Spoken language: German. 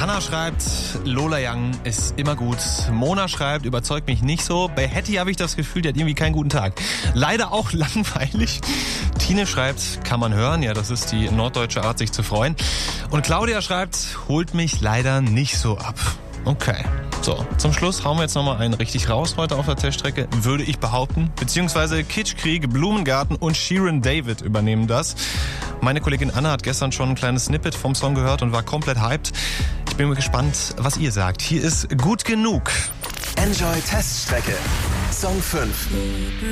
Hanna schreibt, Lola Young ist immer gut. Mona schreibt, überzeugt mich nicht so. Bei Hetty habe ich das Gefühl, die hat irgendwie keinen guten Tag. Leider auch langweilig. Tine schreibt, kann man hören. Ja, das ist die norddeutsche Art, sich zu freuen. Und Claudia schreibt, holt mich leider nicht so ab. Okay. So, zum Schluss hauen wir jetzt nochmal einen richtig raus heute auf der Teststrecke, würde ich behaupten. Beziehungsweise Kitschkrieg, Blumengarten und Sheeran David übernehmen das. Meine Kollegin Anna hat gestern schon ein kleines Snippet vom Song gehört und war komplett hyped. Ich bin gespannt, was ihr sagt. Hier ist Gut genug. Enjoy Teststrecke. Song 5.